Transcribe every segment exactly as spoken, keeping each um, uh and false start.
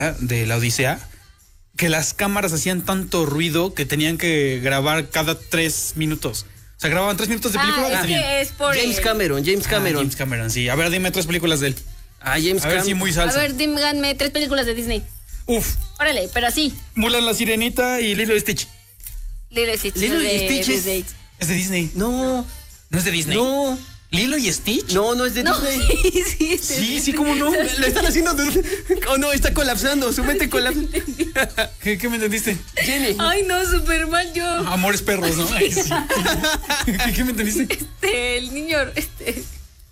de la Odisea, que las cámaras hacían tanto ruido que tenían que grabar cada tres minutos. O sea, grababan tres minutos de película. Ah, es que es por James el... Cameron, James Cameron. Ah, James Cameron, sí. A ver, dime tres películas de él. Ah, James A ver Cameron. si muy A salsa. ver, díganme tres películas de Disney. Uf. Órale, pero así. Mulan, la Sirenita y Lilo y Stitch. Lilo y Stitch. Lilo y de Stitch es- Disney. Es de Disney. No, ¿No es de Disney? no, ¿Lilo y Stitch? no, no es de No, Disney. sí, sí, sí. Sí, sí, ¿cómo no? Le están haciendo. Oh, no, está colapsando. Su mente colapsa. ¿Qué, qué me entendiste? Jenny. Ay, no, súper mal yo. Amores perros, ¿no? Ay, sí. ¿Qué, qué me entendiste? Este, el niño, este...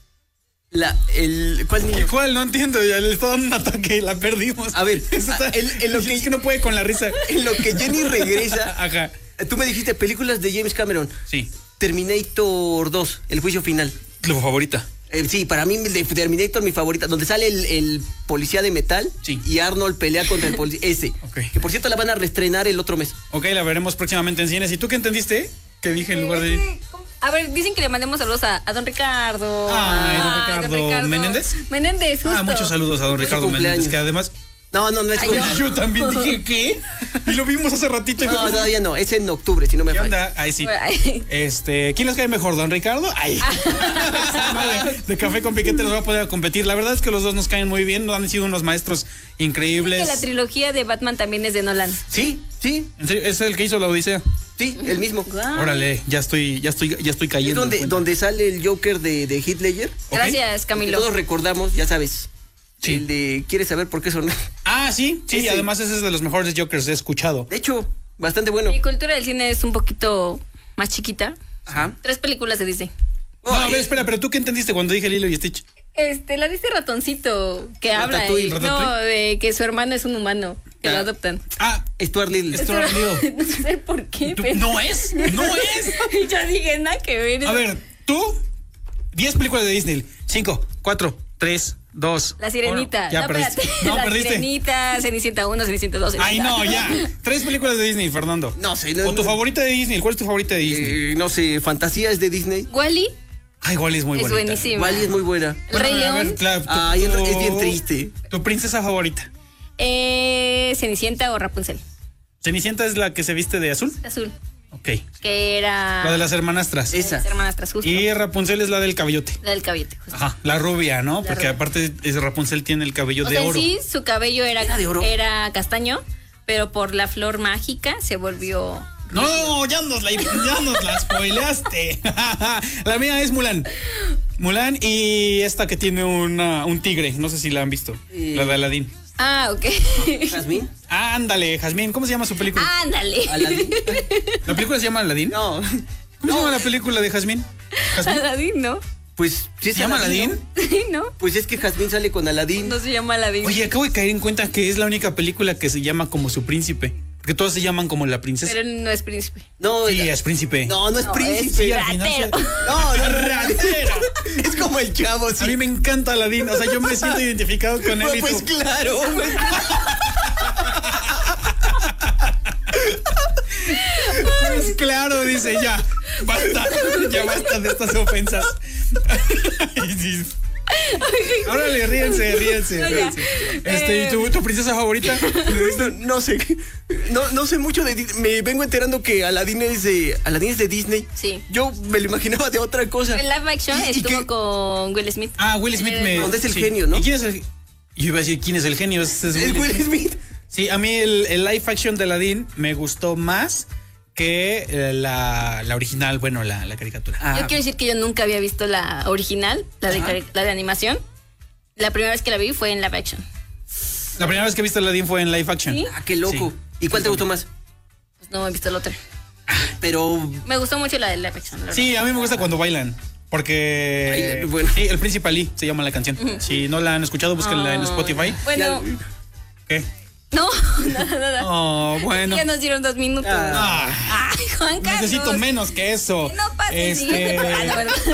La, el, ¿Cuál niño? ¿Cuál? No entiendo, ya le está dando un ataque, la perdimos. A ver, Eso está- en, en lo que, es que no puede con la risa. en lo que Jenny regresa, Ajá, tú me dijiste películas de James Cameron. sí. Terminator dos, el juicio final. Tu favorita. Eh, sí, para mí de Terminator mi favorita, donde sale el, el policía de metal Sí. y Arnold pelea contra el policía. Ese. Ok. Que por cierto la van a reestrenar el otro mes. Ok, la veremos próximamente en cines. ¿Y tú qué entendiste? ¿Qué dije en lugar de...? A ver, dicen que le mandemos saludos a, a don Ricardo. Ay, don Ah, Ricardo. ¿Menéndez? Menéndez, justo. Ah, muchos saludos a don Fue su Ricardo cumpleaños. Menéndez, que además... No, no, no es Ay, con- no. Yo también dije, ¿qué? Y lo vimos hace ratito. Y No, fue- todavía no, es en octubre, si no me ¿Qué falla. onda? Ahí sí. Ay. Este, ¿quién les cae mejor, don Ricardo? Ay. de, de Café con Piquete los va a poder competir. La verdad es que los dos nos caen muy bien, nos han sido unos maestros Que increíbles. la trilogía de Batman también es de Nolan. Sí, sí, ¿En serio? ¿Es el que hizo la Odisea? sí, el mismo. Guau. Órale, ya estoy, ya estoy, ya estoy Es cayendo. en donde, cuenta. donde sale el Joker de, de Heath Ledger. Gracias, Que Camilo. todos recordamos, ya sabes. Sí. El de ¿quieres saber por qué son? Ah, sí, sí, Ese. además ese es de los mejores Jokers que he escuchado. De hecho, bastante bueno. Mi cultura del cine es un poquito más chiquita. Ajá. Tres películas de Disney. No, a ver, espera, pero ¿tú qué entendiste cuando dije Lilo y Stitch? Este, la de este ratoncito que habla. Ratatouille, eh, Ratatouille. No, de que su hermano es un humano, que Ah. lo adoptan. Ah, Stuart Little. Stuart Little. No sé por qué, ¿tú- pero... ¿no es? ¿No es? Y yo dije, nada que ver. A ver, tú, diez películas de Disney. Cinco, cuatro, tres, dos. La Sirenita. uno. Ya no, perdiste. espérate. No, la perdiste. Sirenita, Cenicienta uno, Cenicienta dos. Ay, Cenicienta- no, ya. Tres películas de Disney, Fernando. No sé, no- O tu no- favorita de Disney. ¿Cuál es tu favorita de Disney? Eh, no sé, Fantasía es de Disney. Wall-E Ay, Wally es muy es bonita. buenísima. Wally es muy buena. El Rey a ver, León. la- tu- Ay, el- tu- es bien triste. Tu princesa favorita. Eh, Cenicienta o Rapunzel. Cenicienta es la que se viste de azul. Azul. Ok. Que era... La de las hermanastras. Esa. Las hermanastras, justo. Y Rapunzel es la del cabellote. La del cabello. justo. Ajá, la rubia, ¿no? La Porque rubia. aparte es Rapunzel tiene el cabello O de sea, en oro. sí, su cabello era, ¿Era de oro? era castaño, pero por la flor mágica se volvió... No, ya nos la, ya nos la spoileaste. La mía es Mulan. Mulan y esta que tiene una, un tigre. No sé si la han visto. Eh. La de Aladdin. Ah, ok. ¿Jazmín? Ah, ándale, Jazmín. ¿Cómo se llama su película? Ándale. ¿Aladdin? ¿La película se llama Aladdin? No. ¿Cómo se llama la película de Jazmín? ¿Jazmín? Aladín, ¿no? Pues, ¿sí es ¿Se llama ¿no? Aladdin? Sí, ¿no? Pues es que Jazmín sale con Aladdin. No se llama Aladín. Oye, acabo de caer en cuenta que es la única película que se llama como su príncipe. Porque todas se llaman como la princesa. Pero no es príncipe. No, Sí, la- es príncipe. no, no es No, príncipe. Sí, al final se- ratero. No, no, Ratero. Es como el chavo, A sí. mí me encanta Aladdin. O sea, yo me siento identificado con él. No, y pues tú- claro. pues- Pues claro, dice, ya, basta, ya basta de estas ofensas. Ay, sí. Órale, ríense, ríense, No, ya. ríense. Este, ¿y tu, tu princesa favorita? No, no sé. No, no sé mucho de Disney. Me vengo enterando que Aladdin es de, Aladdin es de Disney. Sí. Yo me lo imaginaba de otra cosa. En live action ¿Y- y estuvo qué? con Will Smith. Ah, Will Smith me... ¿Dónde es el genio, no? ¿Y quién es el...? Yo iba a decir, ¿quién es el genio? Es, es Es Will Will Smith. Smith. Sí, a mí el, el live action de Aladdin me gustó más que eh, la, la original, bueno, la, la caricatura. Ah, Yo quiero decir que yo nunca había visto la original, la de, Ajá. cari- la de animación. La primera vez que la vi fue en live action. La primera vez que viste Aladdin fue en live action. ¿Sí? ah, qué loco. Sí. ¿Y cuál te gustó más? Pues no he visto la otra. Pero Me gustó mucho la de live action. la Sí, a mí me gusta cuando bailan. Porque. Bailan, bueno. Sí, el Príncipe Ali se llama la canción. Si no la han escuchado, búsquenla en Ah. Spotify. Bueno, ¿Qué? no, nada, nada. Oh, bueno. Ya nos dieron dos minutos. Ah, Ay, Juan Carlos. necesito menos que eso. No pase el Este, siguiente. Ah,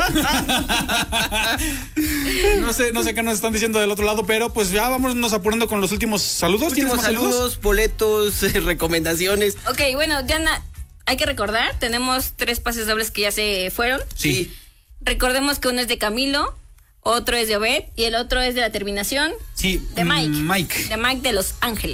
no, ¿verdad? no sé, no sé qué nos están diciendo del otro lado, pero pues ya vámonos apurando con los últimos saludos. ¿Tienes últimos más saludos? saludos, boletos, eh, recomendaciones. Ok, bueno, ya na- hay que recordar, tenemos tres pases dobles que ya se fueron. Sí. Recordemos que uno es de Camilo, otro es de Obed y el otro es de la terminación Sí, de Mike. Mike. De Mike de Los Ángeles.